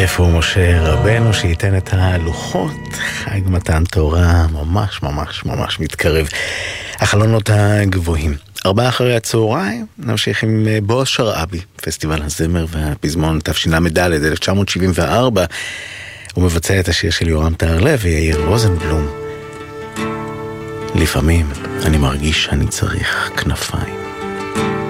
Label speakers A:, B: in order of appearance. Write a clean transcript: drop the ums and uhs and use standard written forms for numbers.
A: איפה משה רבנו שייתן את הלוחות? חג מתן תורה ממש ממש ממש מתקרב. החלונות הגבוהים. 4:00 נמשיך עם בועז שרעבי, פסטיבל הזמר והפזמון תשל"ד 1974. הוא מבצע את השיר של יורם טהרלב ויאיר רוזנבלום. לפעמים אני מרגיש שאני צריך כנפיים.